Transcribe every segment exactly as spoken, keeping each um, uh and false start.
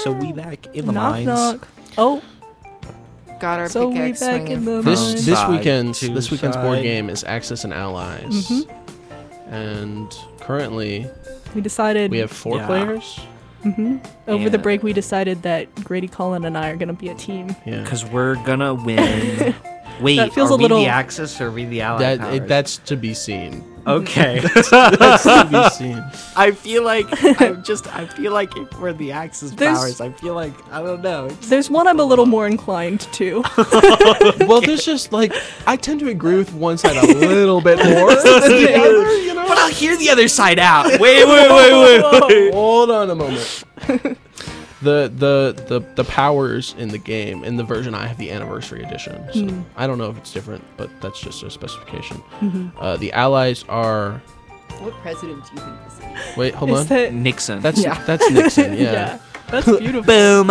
So we back in the knock mines. knock. Oh, Got our so we pickaxe back swinging. in the This mines. this Side weekend's to this weekend's board side. game is Axis and Allies, Mm-hmm. and currently We decided we have four Yeah. players. hmm over the Yeah. break. We decided that Grady Cullen and I are gonna be a team. Yeah, Because we're gonna win. Wait, That feels are a we little- the Axis or are we the Allied that powers? it, that's to be seen. okay. That's to be seen. I feel like I'm just. I feel like if we're the Axis There's- powers, I feel like I don't know. It's- There's one I'm a little more inclined to. Well, there's just like I tend to agree with one side a little bit more than the other. You know. But I'll hear the other side out. Wait, wait, wait, wait, wait. Hold on a moment. The, the the the powers in the game in the version I have the anniversary edition. So Mm. I don't know if it's different, but that's just a specification. Mhm. Uh, the allies are What president do you think this is? wait, hold Is on. that? Nixon. That's Yeah. that's Nixon. Yeah. Yeah. That's beautiful. boom.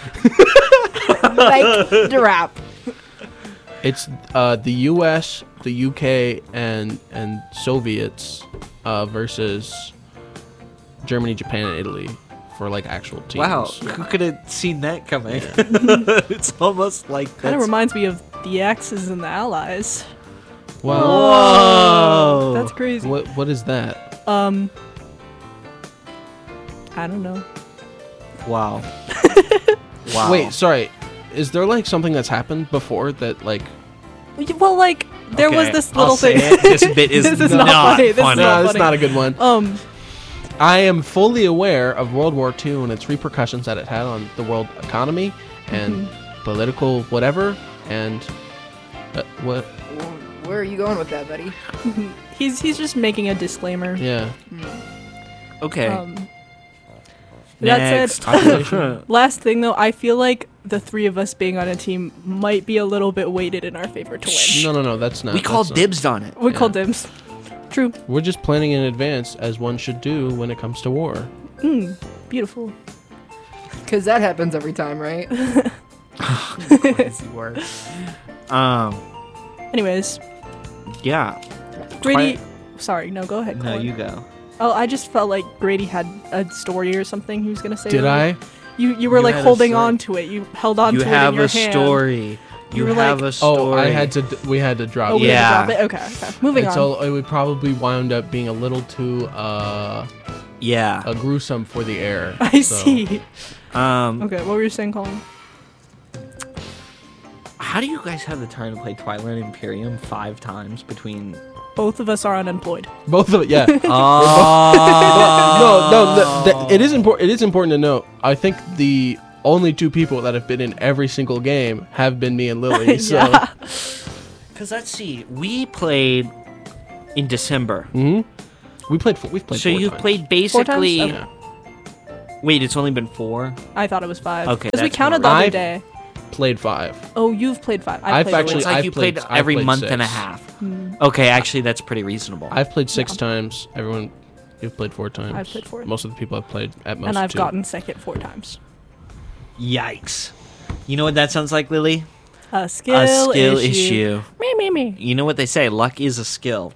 Like drop. It's uh, the U S, the U K, and and Soviets uh, versus Germany, Japan, and Italy for like actual teams. Wow, who could have seen that coming? It's almost like Kind of that's- reminds me of the Axis and the Allies. Wow. Whoa. That's crazy. What what is that? Um, I don't know. Wow. Wow. Wait, sorry. Is there like something that's happened before that like? Well, like there was Okay, this I'll little say thing. it. This bit is This is not, not funny. This is funny. not No, that's funny. not a good one. Um, I am fully aware of World War Two and its repercussions that it had on the world economy and Mm-hmm. political whatever. And uh, what? Where are you going with that, buddy? he's he's just making a disclaimer. Yeah. Okay. Um, that Next. said, last thing though, I feel like the three of us being on a team might be a little bit weighted in our favor to win. No, no, no. That's not. we called that's not- dibs on it. We Yeah. call dibs. True. We're just planning in advance, as one should do when it comes to war. Mm, beautiful. Because that happens every time, right? Crazy word. Um. Anyways, Yeah. Grady. Sorry, no, go ahead. No, Colin. you go. Oh, I just felt like Grady had a story or something he was gonna say. Did earlier. I? You you were You like had a holding story. on to it. You held on You to it have in your a hand. story. You, You were have like- a story. Oh, I had to. d- We had to drop. Oh, it. we Yeah. had to drop it? Okay, okay. Moving It's on. all, it would probably wound up being a little too uh, Yeah. uh gruesome for the air. I so- see. Um. Okay, what were you saying, Colin? How do you guys have the time to play Twilight Imperium five times between? Both of us are unemployed. Both of it, yeah. Oh. no, no. The, the, it is important. It is important to note. I think the only two people that have been in every single game have been me and Lily. So, Yeah. Because let's see, we played in December. hmm we played. Four, we've played. So four you've times. played times? basically. Okay. Yeah. Wait, it's only been four. I thought it was five. Okay, Because we that's counted more the other right. day. Played five. Oh, you've played five. I've, I've played actually- It's one. like I've you played, played- I've every played month and a six. half. Hmm. Okay, actually, that's pretty reasonable. I've played six Yeah. times. Everyone, you've played four times. I've played four. Most of the people I've played at most. and I've two. gotten second four times. Yikes! You know what that sounds like, Lily? A skill, a skill issue. issue. Me, me, me. You know what they say? Luck is a skill.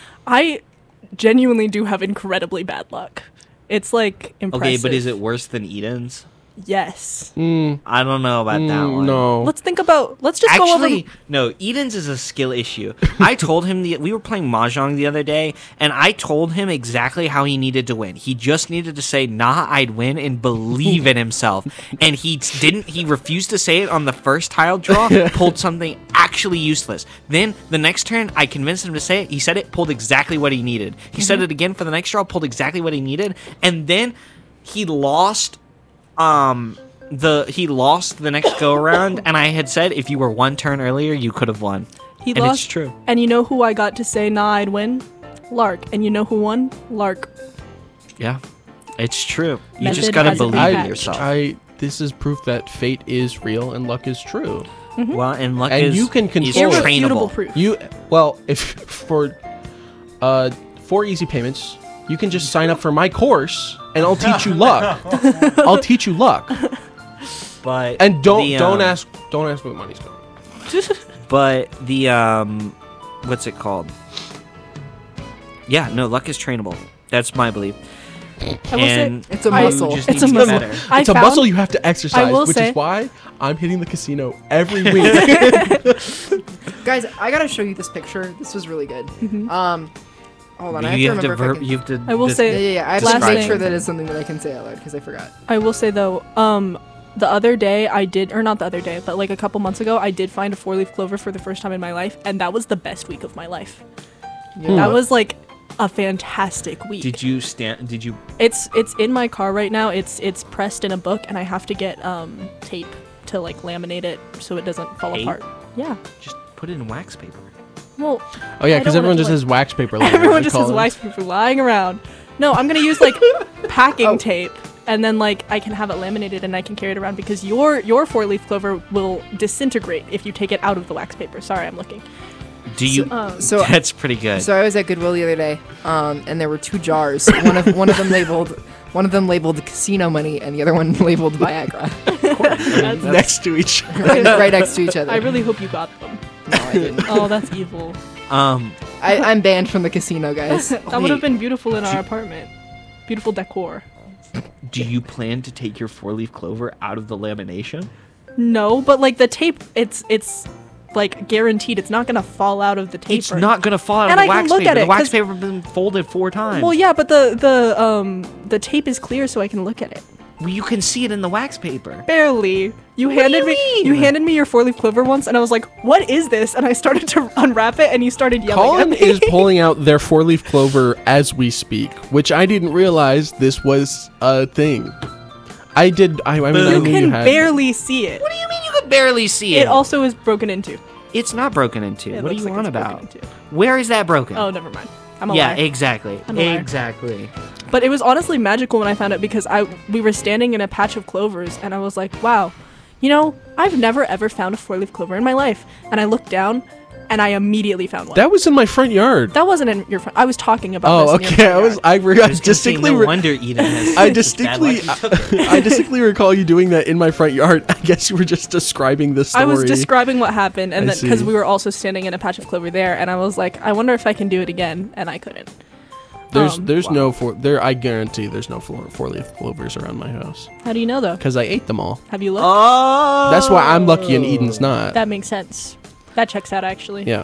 I genuinely do have incredibly bad luck. It's like impressive. Okay, but is it worse than Eden's? Yes. Mm, I don't know about that mm, one. No. Let's think about. Let's just go over. Actually, no. Eden's is a skill issue. I told him the we were playing mahjong the other day, and I told him exactly how he needed to win. He just needed to say, "Nah, I'd win," and believe in himself. And he didn't. He refused to say it on the first tile draw. Pulled something actually useless. Then the next turn, I convinced him to say it. He said it. Pulled exactly what he needed. He said it again for the next draw. Pulled exactly what he needed, and then he lost. Um, the he lost the next go around, and I had said if you were one turn earlier, you could have won. He and lost. it's true. And you know who I got to say, nah, I'd win? Lark. And you know who won? Lark. Yeah, it's true. You Method just gotta has an believe in impact. yourself. I. This is proof that fate is real and luck is true. well, and luck And is you can is control it. Irrefutable trainable. proof. You well, if for uh for easy payments, you can just sign up for my course and I'll teach you luck. I'll teach you luck. But And don't the, don't um, ask don't ask what money's going. But the um, what's it called? Yeah, no, luck is trainable. That's my belief. I will say, and It's a I- muscle. just it's needs a to get muscle. better. I It's a found, muscle you have to exercise, will which say- is why I'm hitting the casino every week. Guys, I gotta show you this picture. This was really good. Mhm. Um, hold on. I have you to have to remember if I ver- can- you have to I will dis- say- Yeah, yeah, yeah. I have Last to make thing- sure that it's something that I can say out loud because I forgot. I will say though, um, the other day I did, or not the other day, but like a couple months ago, I did find a four-leaf clover for the first time in my life, and that was the best week of my life. Yeah. That was like a fantastic week. Did you stand? Did you? It's it's in my car right now. It's it's pressed in a book, and I have to get um tape to like laminate it so it doesn't fall Tape? apart. Yeah. Just put it in wax paper. Well, Oh yeah, I because don't everyone wanna, just like- has wax paper. laying everyone around just has college. wax paper lying around. No, I'm gonna use like packing Oh. tape, and then like I can have it laminated and I can carry it around because your your four leaf clover will disintegrate if you take it out of the wax paper. Sorry, I'm looking. Do you? Um, So, that's pretty good. so I was at Goodwill the other day, um, and there were two jars. One of one of them labeled, one of them labeled casino money, and the other one labeled Viagra, that's- next to each other. right, right next to each other. I really hope you got them. No, I didn't. Oh, that's evil. um, I, I'm banned from the casino, guys. That would have Wait, been beautiful in our do- apartment. Beautiful decor. do you plan to take your four-leaf clover out of the lamination? No, but like the tape, it's it's like guaranteed. It's not gonna fall out of the tape. It's not gonna fall out And of I the can wax look paper. at The it, wax 'cause- paper has been folded four times. Well, yeah, but the the um the tape is clear, so I can look at it. Well, you can see it in the wax paper. Barely. You What do handed you me mean? you handed me your four leaf clover once, and I was like, "What is this?" And I started to unwrap it, and you started yelling Colin at me. is pulling out their four-leaf clover as we speak, which I didn't realize this was a thing. I did. I, I mean, I you knew can you had. barely see it. What do you mean you could barely see it? It also is broken into. it's not broken into. It what are looks you like on it's broken about? into. Where is that broken? Oh, never mind. I'm a yeah, liar. exactly. I'm a liar. Exactly. But it was honestly magical when I found it because I we were standing in a patch of clovers and I was like, wow, you know, I've never ever found a four-leaf clover in my life. And I looked down and I immediately found one. That was in my front yard. That wasn't in your front. I was talking about Oh, this in your okay. I front was. yard. I, re- I I was gonna say, distinctly. no re- wonder Eden has I such bad luck. distinctly. You took it. I distinctly recall you doing that in my front yard. I guess you were just describing the story. I was describing what happened, and I then because see. we were also standing in a patch of clover there, and I was like, I wonder if I can do it again, and I couldn't. There's Um, there's wow. no four there. I guarantee there's no four four leaf clovers around my house How do you know though? because I ate them all. Have you looked? Oh. That's why I'm lucky and Eden's not. That makes sense. That checks out actually. Yeah.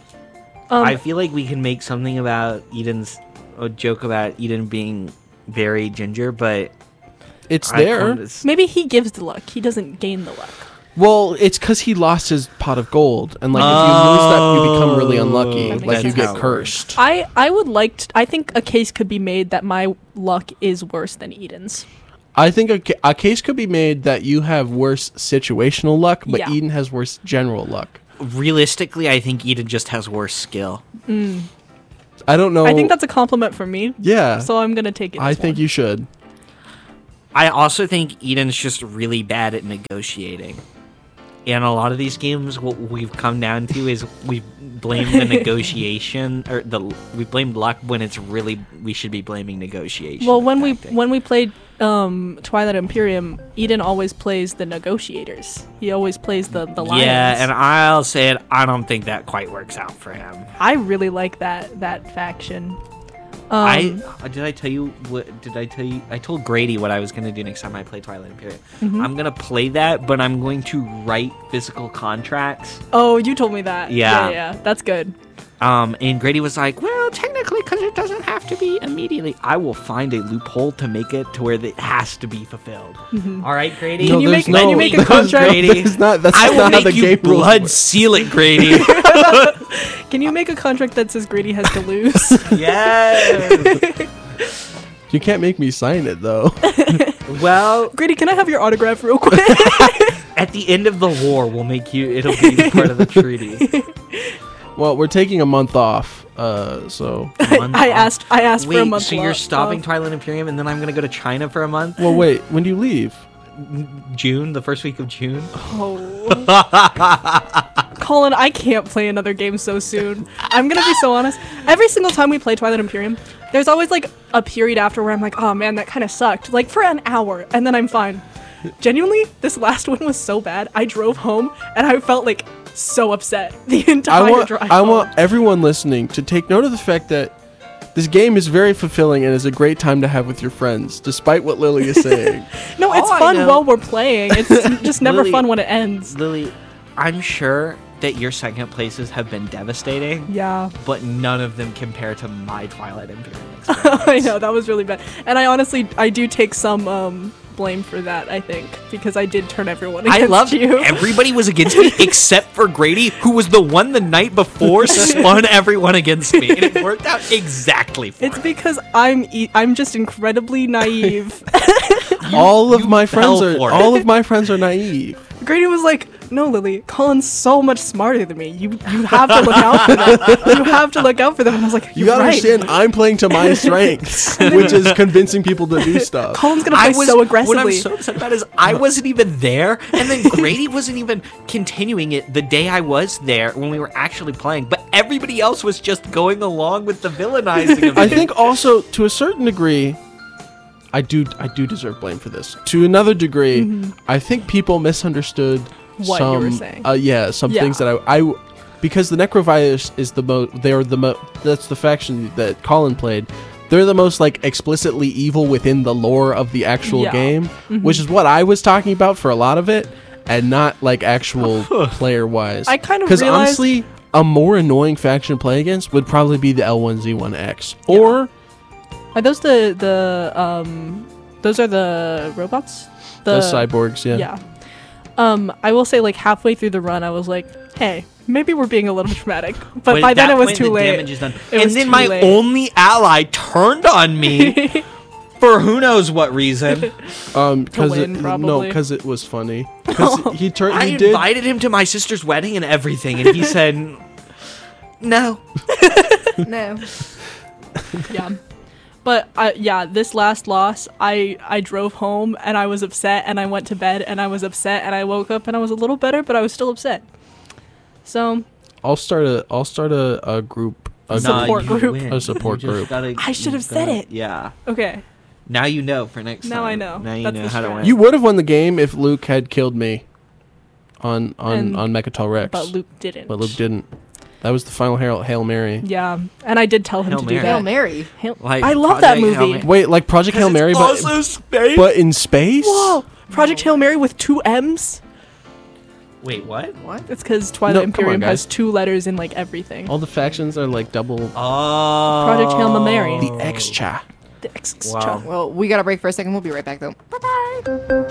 Um, I feel like we can make something about Eden's a joke about Eden being very ginger, but It's I there. come to s- maybe he gives the luck. He doesn't gain the luck. Well, it's because he lost his pot of gold, and like if you lose that, you become really unlucky. That makes Like you sense. get That's how it cursed. I I would like. To, I think a case could be made that my luck is worse than Eden's. I think a, ca- a case could be made that you have worse situational luck, but Yeah. Eden has worse general luck. realistically, I think Eden just has worse skill. I don't know. I think that's a compliment from me. yeah. So I'm gonna take it. I as think one. you should. I also think Eden's just really bad at negotiating. And a lot of these games, what we've come down to is we blame the negotiation, or the we blame luck when it's really we should be blaming negotiation. Well, when we tactic. when we played um, Twilight Imperium, Eden always plays the negotiators. He always plays the the lions. yeah, and I'll say it, I don't think that quite works out for him. I really like that that faction. Um, I uh, did I tell you what did I tell you I told Grady what I was gonna do next time I play Twilight Imperium. Mm-hmm. I'm gonna play that, but I'm going to write physical contracts. oh, you told me that. Yeah. yeah, yeah, that's good. Um, and Grady was like, "Well, technically, because it doesn't have to be immediately. I will find a loophole to make it to where it has to be fulfilled." All right, Grady. Can you there's make- can you make a there's contract? No, that's not, that's I will not how make the you game rules blood work. seal it, Grady. Can you make a contract that says Grady has to lose? Yes. You can't make me sign it though. Well, Grady, can I have your autograph real quick? at the end of the war, we'll make you. It'll be part of the treaty. Well, we're taking a month off, uh, so. Month I off. asked. I asked Wait, for a month. so you're lo- stopping off. Twilight Imperium, and then I'm gonna go to China for a month? Well, wait. When do you leave? June, the first week of June. Oh. Colin, I can't play another game so soon. I'm gonna be so honest. Every single time we play Twilight Imperium, there's always like a period after where I'm like, oh man, that kind of sucked. Like for an hour, and then I'm fine. Genuinely, this last one was so bad. I drove home and I felt like so upset the entire I want drive. I home. want everyone listening to take note of the fact that This game is very fulfilling and is a great time to have with your friends, despite what Lily is saying. No, it's All I fun know- while we're playing. It's just never Lily- fun when it ends. Lily, I'm sure that your second places have been devastating, Yeah. but none of them compare to my Twilight Imperium experience. I know, that was really bad. And I honestly, I do take some um, blame for that, I think, because I did turn everyone against I loved you. everybody was against me except for Grady, who was the one the night before spun everyone against me, and it worked out exactly for It's him. because I'm e- I'm just incredibly naive. all of you my fell friends are for it. all of my friends are naive. Grady was like, "No, Lily, Colin's so much smarter than me. You you have to look out for them. You have to look out for them." And I was like, You "You're gotta right. understand, I'm playing to my strengths, which is convincing people to do stuff. Colin's gonna I play was so what aggressively." I'm so upset about is I wasn't even there, and then Grady wasn't even continuing it the day I was there when we were actually playing. But everybody else was just going along with the villainizing of I it. think also to a certain degree, I do I do deserve blame for this. To another degree, I think people misunderstood Mm-hmm. What you some were saying. Uh, yeah, some Yeah. things that I, I because the Necrovirus is the most they're the mo- that's the faction that Colin played. They're the most like explicitly evil within the lore of the actual Yeah. game, which is what I was talking about for a lot of it, and not like actual player wise. I kind of because realized- honestly, a more annoying faction to play against would probably be the L one Z one X or. Are those the the um those are the robots? The cyborgs, yeah. Yeah. Um, I will say, like halfway through the run, I was like, "Hey, maybe we're being a little dramatic." But When by at then that it was point, too the late. damage is done. It and was then too my late. only ally turned on me for who knows what reason. Um, because it, win, no, probably. because it was funny. Because he turned, I he did. invited him to my sister's wedding and everything, and he said, "No." No. Yeah. But uh, yeah, this last loss, I I drove home and I was upset, and I went to bed and I was upset, and I woke up and I was a little better, but I was still upset. So I'll start a, I'll start a, a group, a Nah, Support you group. win. A support You just group. gotta- I should you have said gotta- it. Yeah. okay, Now you know for next Now time. I know. Now you That's know the how to strat. win. You would have won the game if Luke had killed me on on And- on Mechatol Rex, but Luke didn't. but Luke didn't. That was the final Hail, Hail Mary. Yeah, and I did tell him Hail to Mary. do Hail that. Mary. Hail- Like I love that Project Hail movie. Mary. Wait, like Project Hail Mary, but space. but in space. Whoa! Project Hail Mary with two M's. Wait, what? What? It's because Twilight No, come on, Imperium guys. has two letters in like everything. All the factions are like double Oh. Project Hail Mary. the extra. The X- Wow. Well, we got to break for a second. We'll be right back, though. Bye-bye.